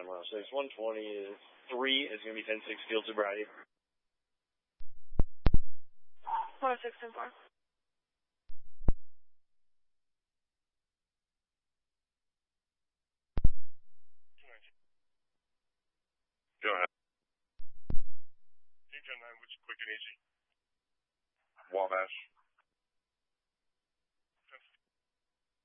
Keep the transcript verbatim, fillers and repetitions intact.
mile six. one twenty-three is going to be ten six field sobriety. one oh six, ten four. Go ahead. King ten nine, which quick and easy? Wabash.